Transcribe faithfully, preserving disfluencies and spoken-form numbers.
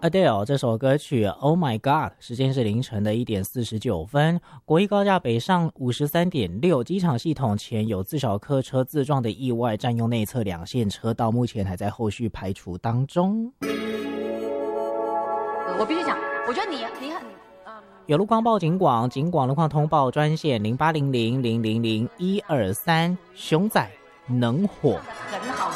Adele 这首歌曲 Oh My God， 时间是凌晨的一点四十九分。国一高架北上五十三点六，机场系统前有自小客车自撞的意外，占用内侧两线车道，目前还在后续排除当中。 我必须讲，我觉得你你很。 有路况报警广，警广路况通报专线零八零零零零零一二三，熊仔能火。 很好。